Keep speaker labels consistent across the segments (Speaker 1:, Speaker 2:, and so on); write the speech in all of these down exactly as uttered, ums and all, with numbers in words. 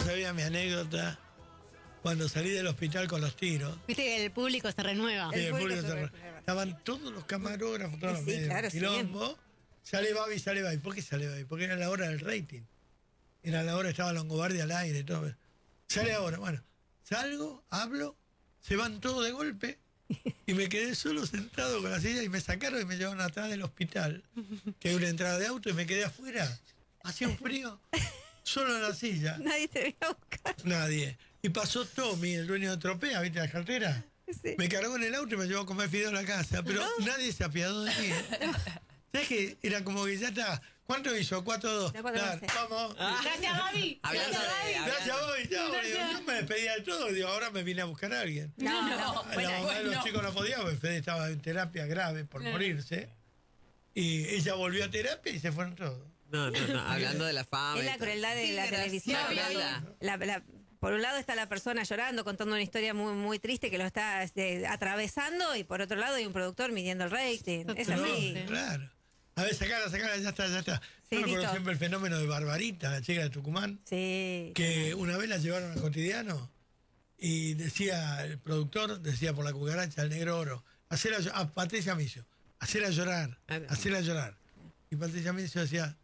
Speaker 1: sabía mi anécdota. Cuando salí del hospital con los tiros.
Speaker 2: Viste que el público se renueva.
Speaker 1: Sí,
Speaker 2: el
Speaker 1: el
Speaker 2: público
Speaker 1: público
Speaker 2: se
Speaker 1: se
Speaker 2: renueva.
Speaker 1: renueva. Estaban todos los camarógrafos, todos
Speaker 2: Sí,
Speaker 1: los medios.
Speaker 2: claro,
Speaker 1: Quilombo. Sale Babi, sale Babi. ¿Por qué sale Babi? Porque era la hora del rating. Era la hora, estaba Longobardi al aire. Todo. Sale ahora. Bueno, salgo, hablo, se van todos de golpe y me quedé solo sentado con la silla y me sacaron y me llevaron atrás del hospital, que hay una entrada de auto, y me quedé afuera. Hacía un frío, solo en la silla.
Speaker 2: Nadie te vio a buscar.
Speaker 1: Nadie. Y pasó Tommy, el dueño de Tropea, ¿viste la cartera?
Speaker 2: Sí.
Speaker 1: Me cargó en el auto y me llevó a comer fideo a la casa, pero no. Nadie se apiadó de mí. ¿Sabes qué? Era como que ya está. ¿Cuánto hizo? cuatro dos. Vamos.
Speaker 2: Ah. Gracias, Babi.
Speaker 1: Hablando
Speaker 2: Gracias,
Speaker 1: de,
Speaker 2: Babi.
Speaker 1: Gracias, Babi. Chao, digo, yo me despedía de todo. Digo, ahora me vine a buscar a alguien.
Speaker 2: No, no.
Speaker 1: La
Speaker 2: Bueno,
Speaker 1: mamá de los
Speaker 2: bueno.
Speaker 1: chicos no podía, porque Fede estaba en terapia grave por
Speaker 3: Claro.
Speaker 1: morirse. Y ella volvió a terapia y se fueron todos.
Speaker 4: No, no, no. Hablando de la fama.
Speaker 2: Es
Speaker 4: y
Speaker 2: la
Speaker 4: tal.
Speaker 2: crueldad de
Speaker 4: Sí,
Speaker 2: la
Speaker 4: gracias.
Speaker 2: televisión.
Speaker 4: La crueldad.
Speaker 2: La- la- por un lado está la persona llorando, contando una historia muy muy triste que lo está este, atravesando, y por otro lado hay un productor midiendo el rating. Es
Speaker 1: No,
Speaker 2: así.
Speaker 1: claro. A ver, sacala, sacala, ya está, ya está.
Speaker 2: Sí,
Speaker 1: Yo recuerdo
Speaker 2: listo.
Speaker 1: siempre el fenómeno de Barbarita, la chica de Tucumán.
Speaker 2: Sí.
Speaker 1: Que una vez la llevaron al Cotidiano y decía, el productor decía por la cucaracha, el negro oro, hacerla llorar, a Patricia Micio, hacerla llorar, hacerla llorar. Y Patricia Micio decía,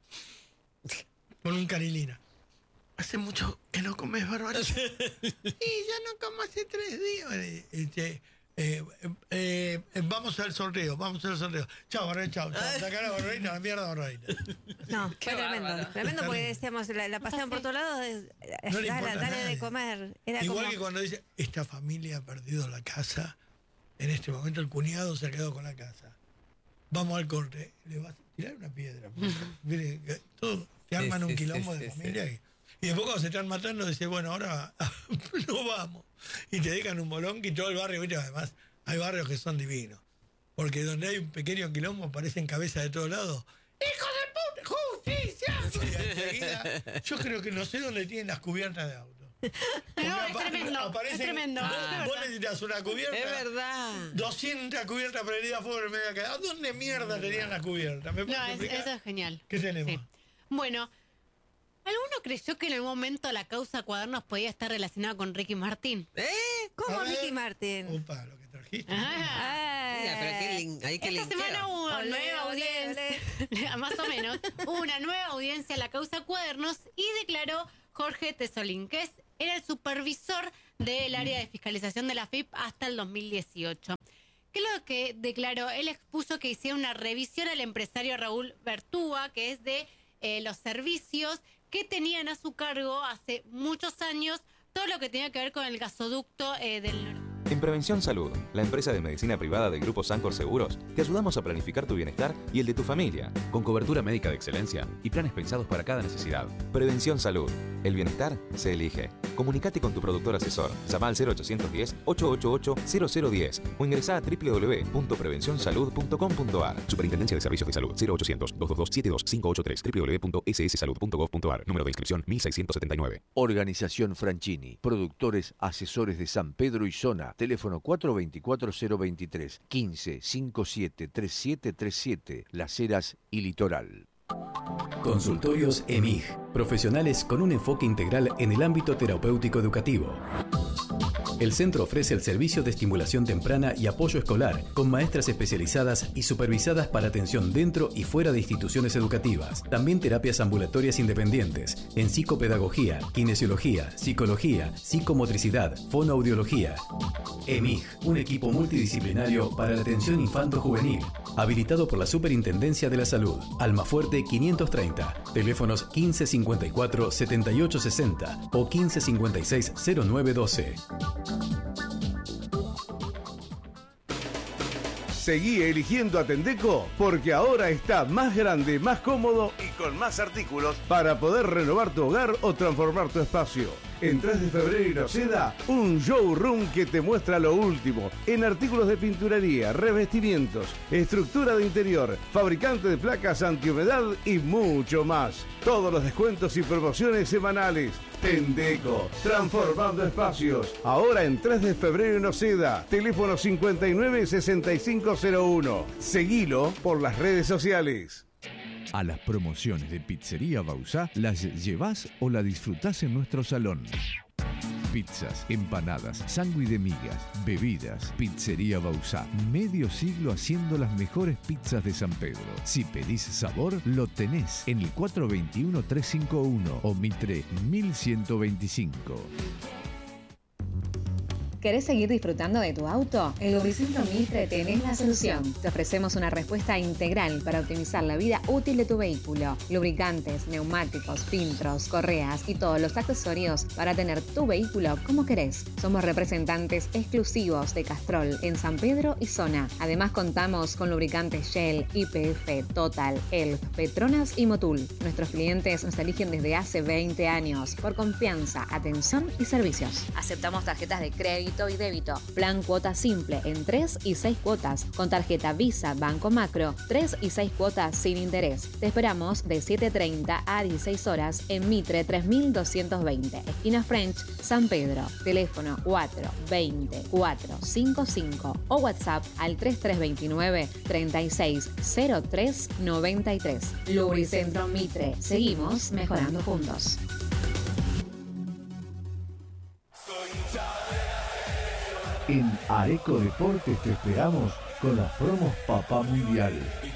Speaker 1: con un carilina, hace mucho que no comes Barbarita. Y ya no como hace tres días. Este, eh, eh, eh, vamos al sorteo, vamos al sorteo. Chao, Barbarita, chao, chao. Sacar a Barbarita, la mierda Barbarita.
Speaker 2: No, fue tremendo. Tremendo porque decíamos, la, la pasaban por todos lados, eh,
Speaker 1: No le
Speaker 2: dale,
Speaker 1: importa a
Speaker 2: dale
Speaker 1: nadie.
Speaker 2: de comer. Era
Speaker 1: Igual
Speaker 2: como,
Speaker 1: que cuando dice, esta familia ha perdido la casa, en este momento el cuñado se ha quedado con la casa. Vamos al corte, le vas a tirar una piedra. Mire, que todo, te
Speaker 4: Sí,
Speaker 1: arman
Speaker 4: sí,
Speaker 1: un quilombo
Speaker 4: sí,
Speaker 1: de
Speaker 4: sí,
Speaker 1: familia.
Speaker 4: sí.
Speaker 1: Y, y después cuando se están matando, dice, bueno, ahora no vamos. Y te dejan un bolón y todo el barrio, ¿viste? Además, hay barrios que son divinos. Porque donde hay un pequeño quilombo aparecen cabezas de todos lados. ¡Hijo de puta! ¡Justicia! Y enseguida, yo creo que no sé dónde tienen las cubiertas de auto.
Speaker 2: No, es tremendo,
Speaker 1: Aparecen,
Speaker 2: es tremendo.
Speaker 1: Vos,
Speaker 2: Ah.
Speaker 1: vos necesitas una cubierta.
Speaker 4: Es verdad.
Speaker 1: doscientas cubiertas prendidas a fuego en medio de la ¿A dónde mierda tenían las cubiertas? ¿Me
Speaker 2: No,
Speaker 1: puedes
Speaker 2: es-
Speaker 1: explicar?
Speaker 2: eso es genial.
Speaker 1: ¿Qué tenemos?
Speaker 2: Sí. Bueno, ¿alguno creyó que en algún momento la causa Cuadernos podía estar relacionada con Ricky Martin?
Speaker 4: ¿Eh?
Speaker 2: ¿Cómo
Speaker 1: A ver.
Speaker 2: Ricky Martin?
Speaker 1: Opa, lo que trajiste.
Speaker 2: Ah.
Speaker 4: Mira, pero qué lin- ahí que
Speaker 2: Esta
Speaker 4: linkeo.
Speaker 2: semana hubo una Olé, nueva olé, audiencia, más o menos, hubo una nueva audiencia a la causa Cuadernos y declaró Jorge Tesolín, que es, era el supervisor del área de fiscalización de la F I P hasta el dos mil dieciocho. ¿Qué es lo que declaró? Él expuso que hicieron una revisión al empresario Raúl Bertúa, que es de eh, los servicios que tenían a su cargo hace muchos años todo lo que tenía que ver con el gasoducto eh, del norte.
Speaker 5: En Prevención Salud, la empresa de medicina privada del Grupo Sancor Seguros, te ayudamos a planificar tu bienestar y el de tu familia, con cobertura médica de excelencia y planes pensados para cada necesidad. Prevención Salud, el bienestar se elige. Comunicate con tu productor asesor, llama al cero ochocientos diez, ochocientos ochenta y ocho, cero cero diez o ingresá a doble u doble u doble u punto prevención salud punto com punto a r. Superintendencia de Servicios de Salud, cero ochocientos, doscientos veintidós, setenta y dos, quinientos ochenta y tres, doble u doble u doble u punto ese ese salud punto gov punto a r, número de inscripción mil seiscientos setenta y nueve.
Speaker 6: Organización Franchini, productores, asesores de San Pedro y zona, teléfono cuatro dos cuatro cero dos tres, quince, cincuenta y siete, treinta y siete treinta y siete, Las Heras y Litoral.
Speaker 7: Consultorios E M I G, profesionales con un enfoque integral en el ámbito terapéutico educativo. El centro ofrece el servicio de estimulación temprana y apoyo escolar, con maestras especializadas y supervisadas para atención dentro y fuera de instituciones educativas. También terapias ambulatorias independientes, en psicopedagogía, kinesiología, psicología, psicomotricidad, fonoaudiología. E M I G, un equipo multidisciplinario para la atención infanto-juvenil, habilitado por la Superintendencia de la Salud. Almafuerte quinientos treinta, teléfonos quince cincuenta y cuatro, setenta y ocho sesenta o quince cincuenta y seis, cero nueve doce.
Speaker 8: Seguí eligiendo a Tendeco porque ahora está más grande, más cómodo y con más artículos para poder renovar tu hogar o transformar tu espacio. En tres de febrero y Noceda, un showroom que te muestra lo último en artículos de pinturería, revestimientos, estructura de interior, fabricante de placas antihumedad y mucho más. Todos los descuentos y promociones semanales. Tendeco, transformando espacios. Ahora en tres de febrero y Noceda, teléfono cincuenta y nueve, sesenta y cinco cero uno. Seguilo por las redes sociales.
Speaker 6: A las promociones de Pizzería Bausá las llevás o la disfrutás en nuestro salón. Pizzas, empanadas, sándwich de migas, bebidas. Pizzería Bausá. Medio siglo haciendo las mejores pizzas de San Pedro. Si pedís sabor, lo tenés en el cuatro dos uno, tres cinco uno o Mitre mil ciento veinticinco.
Speaker 3: ¿Querés seguir disfrutando de tu auto? En Lubricentro Mitre tenés la solución. Te ofrecemos una respuesta integral para optimizar la vida útil de tu vehículo. Lubricantes, neumáticos, filtros, correas y todos los accesorios para tener tu vehículo como querés. Somos representantes exclusivos de Castrol en San Pedro y zona. Además contamos con lubricantes Shell, Y P F, Total, Elf, Petronas y Motul. Nuestros clientes nos eligen desde hace veinte años por confianza, atención y servicios. Aceptamos tarjetas de crédito y débito. Plan cuota simple en tres y seis cuotas. Con tarjeta Visa Banco Macro, tres y seis cuotas sin interés. Te esperamos de siete treinta a dieciséis horas en Mitre tres mil doscientos veinte, esquina French, San Pedro. Teléfono cuatro veinte, cuatro cincuenta y cinco o WhatsApp al tres tres dos nueve, treinta y seis cero tres noventa y tres. Lubricentro Mitre. Seguimos mejorando juntos.
Speaker 6: En Aeco Deportes te esperamos con las promos Papá Mundial.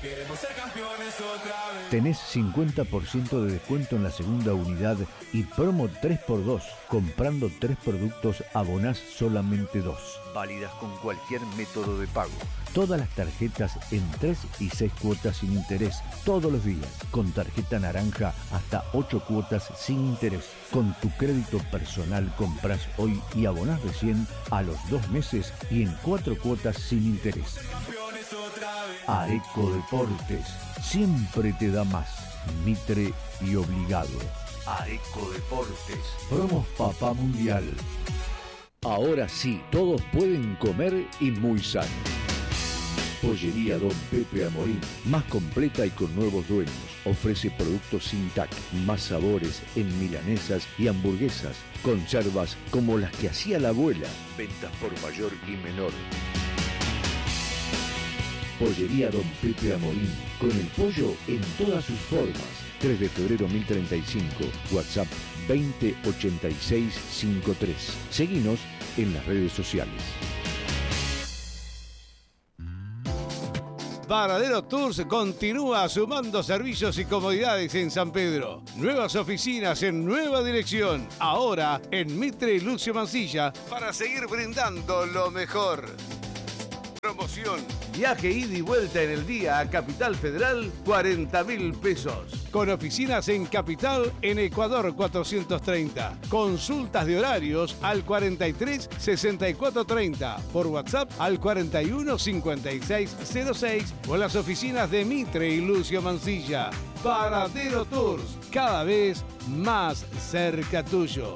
Speaker 6: Tenés cincuenta por ciento de descuento en la segunda unidad y promo tres por dos. Comprando tres productos abonás solamente dos. Válidas con cualquier método de pago. Todas las tarjetas en tres y seis cuotas sin interés, todos los días. Con tarjeta naranja hasta ocho cuotas sin interés. Con tu crédito personal compras hoy y abonás recién a los dos meses y en cuatro cuotas sin interés. Aeco Deportes siempre te da más. Mitre y obligado. Aeco Deportes. Promos Papá Mundial. Ahora sí, todos pueden comer y muy sano. Pollería Don Pepe Amorín, más completa y con nuevos dueños. Ofrece productos sin T A C, más sabores en milanesas y hamburguesas. Conservas como las que hacía la abuela. Ventas por mayor y menor. Pollería Don Pepe Amorín, con el pollo en todas sus formas. tres de febrero mil treinta y cinco, WhatsApp veinte ochenta y seis cincuenta y tres. Seguinos en las redes sociales.
Speaker 8: Varadero Tours continúa sumando servicios y comodidades en San Pedro. Nuevas oficinas en nueva dirección. Ahora en Mitre y Lucio Mancilla para seguir brindando lo mejor. Promoción. Viaje ida y vuelta en el día a Capital Federal, cuarenta mil pesos. Con oficinas en Capital, en Ecuador cuatrocientos treinta. Consultas de horarios al cuarenta y tres sesenta y cuatro treinta. Por WhatsApp al cuarenta y uno cincuenta y seis cero seis o las oficinas de Mitre y Lucio Mancilla. Varadero Tours, cada vez más cerca tuyo.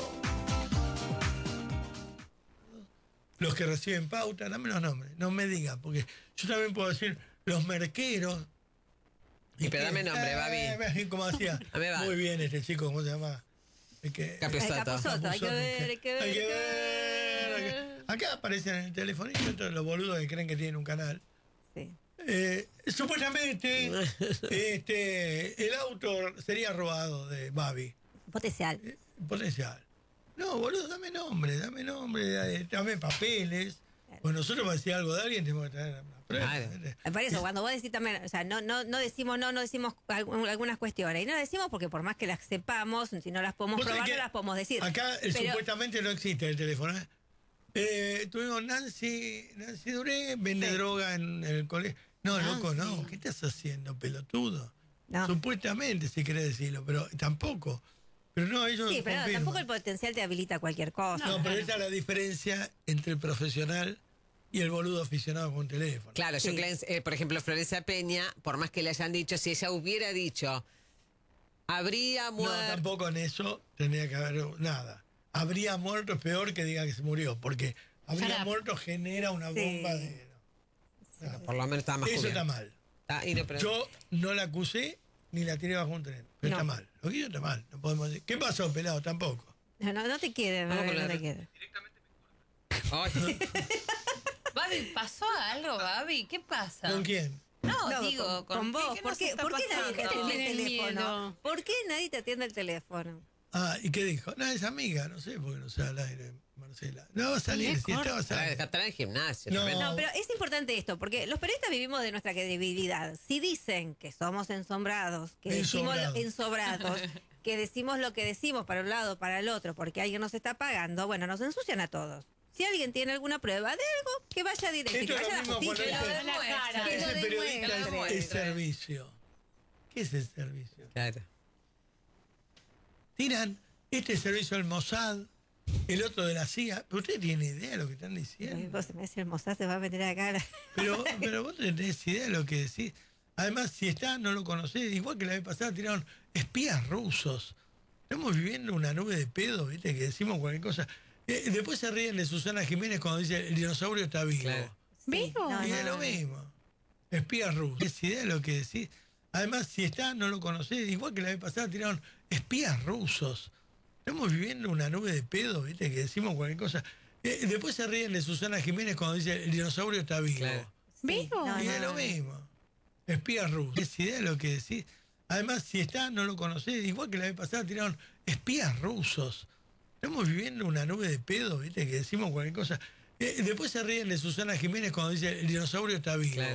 Speaker 1: Los que reciben pauta, dame los nombres, no me digan, porque yo también puedo decir los merqueros.
Speaker 4: Y pero dame nombre, Babi.
Speaker 1: Como decía, muy bien este chico, ¿cómo se llama? El que,
Speaker 4: Capusotto.
Speaker 9: Hay que ver, hay que ver.
Speaker 1: Hay que ver. Hay que... Acá aparecen en el telefonito todos los boludos que creen que tienen un canal.
Speaker 9: Sí.
Speaker 1: Eh, supuestamente este, el auto sería robado de Babi.
Speaker 9: Potencial.
Speaker 1: Eh, potencial. No, boludo, dame nombre, dame nombre, dame papeles. Pues nosotros para decir algo de alguien tenemos que traer una prueba.
Speaker 9: Por eso, cuando vos decís también, o sea, no, no, no decimos no, no decimos algunas cuestiones. Y no las decimos porque por más que las sepamos, si no las podemos probar, no las podemos decir.
Speaker 1: Acá eh,
Speaker 9: Pero,
Speaker 1: supuestamente no existe el teléfono. ¿eh? Eh, tuvimos Nancy, Nancy Duré, vende sí. droga en el colegio. No, Nancy. Loco, no. ¿Qué estás haciendo, pelotudo? No. Supuestamente, si querés decirlo, pero tampoco. Pero no, ellos
Speaker 9: sí, pero no, tampoco el potencial te habilita cualquier cosa.
Speaker 1: No, no pero esa es la diferencia entre el profesional y el boludo aficionado con un teléfono.
Speaker 4: Claro,
Speaker 9: sí.
Speaker 4: yo, eh, por ejemplo, Florencia Peña, por más que le hayan dicho, si ella hubiera dicho, habría muerto...
Speaker 1: No, tampoco en eso tendría que haber nada. Habría muerto es peor que diga que se murió, porque habría muerto genera una bomba sí. de...
Speaker 4: No, no, por lo menos está más
Speaker 1: eso
Speaker 4: cubierto.
Speaker 1: Está mal.
Speaker 4: Ah, y no, pero...
Speaker 1: Yo no la acusé ni la tiré bajo un tren. Pero no. Está mal. Lo que hizo está mal. No podemos decir. ¿Qué pasó, pelado? Tampoco.
Speaker 9: No, no, no te quedes, no, no te quedes.
Speaker 10: Directamente me corta. Babi, ¿pasó algo, Babi? ¿Qué pasa?
Speaker 1: ¿Con quién?
Speaker 10: No,
Speaker 9: No,
Speaker 10: No,
Speaker 9: digo,
Speaker 10: con-
Speaker 9: con,
Speaker 10: con
Speaker 9: vos.
Speaker 10: qué
Speaker 9: ¿Por
Speaker 10: nos
Speaker 9: qué,
Speaker 10: está
Speaker 9: ¿por qué nadie te
Speaker 10: pasando?
Speaker 9: atiende el
Speaker 2: Tienen
Speaker 9: teléfono?
Speaker 2: miedo.
Speaker 9: ¿Por qué nadie te atiende el teléfono?
Speaker 1: Ah, ¿y qué dijo? No, es amiga, no sé por qué no sale al aire, Marcela. No va a salir,
Speaker 2: Qué
Speaker 1: si estaba a
Speaker 4: Para
Speaker 1: salir.
Speaker 4: estar en el gimnasio.
Speaker 1: No.
Speaker 4: tremendo.
Speaker 9: No, pero es importante esto, porque los periodistas vivimos de nuestra credibilidad. Si dicen que somos ensombrados, que decimos lo-
Speaker 1: Ensobrados.
Speaker 9: ensobrados, que decimos lo que decimos para un lado, para el otro, porque alguien nos está pagando, bueno, nos ensucian a todos. Si alguien tiene alguna prueba de algo, que vaya directo,
Speaker 1: Esto
Speaker 9: que
Speaker 1: es
Speaker 9: vaya a la
Speaker 1: lo mismo
Speaker 9: justicia.
Speaker 1: cuando
Speaker 9: Que
Speaker 1: dice-
Speaker 9: lo demuestre, que
Speaker 1: Ese
Speaker 9: lo
Speaker 1: periodista es-
Speaker 9: demuestre.
Speaker 1: es servicio. ¿Qué es el servicio?
Speaker 4: Claro.
Speaker 1: Tiran este servicio al Mossad, el otro de la C I A. Pero usted tiene idea de lo que están
Speaker 9: Ay,
Speaker 1: diciendo.
Speaker 9: vos me dice el Mossad se va a meter acá. la-
Speaker 1: Pero, pero vos tenés idea de lo que decís. Además, si está, no lo conocés. Igual que la vez pasada tiraron espías rusos. Estamos viviendo una nube de pedo, ¿viste? Que decimos cualquier cosa. Eh, después se ríen de Susana Jiménez cuando dice el dinosaurio está vivo.
Speaker 4: Claro.
Speaker 2: ¿Vivo?
Speaker 9: no,
Speaker 1: Y es
Speaker 9: no,
Speaker 1: lo
Speaker 9: no.
Speaker 1: mismo. Espías rusos. ¿Tenés idea de lo que decís? Además, si está, no lo conocés. Igual que la vez pasada tiraron espías rusos. Estamos viviendo una nube de pedo, ¿viste? Que decimos cualquier cosa. Eh, después se ríen de Susana Jiménez cuando dice el dinosaurio está vivo.
Speaker 4: Claro.
Speaker 2: ¿Vivo?
Speaker 9: no,
Speaker 1: Y es
Speaker 9: no,
Speaker 1: lo
Speaker 9: no.
Speaker 1: mismo. Espías rusos. ¿Tenés idea de lo que decís? Además, si está, no lo conocés. Igual que la vez pasada tiraron espías rusos. Estamos viviendo una nube de pedo, ¿viste? Que decimos cualquier cosa. Eh, después se ríen de Susana Jiménez cuando dice el dinosaurio está vivo.
Speaker 4: Claro.